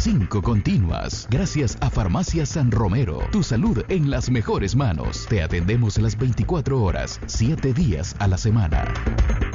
5 continuas. Gracias a Farmacia San Romero. Tu salud en las mejores manos. Te atendemos las 24 horas, 7 días a la semana.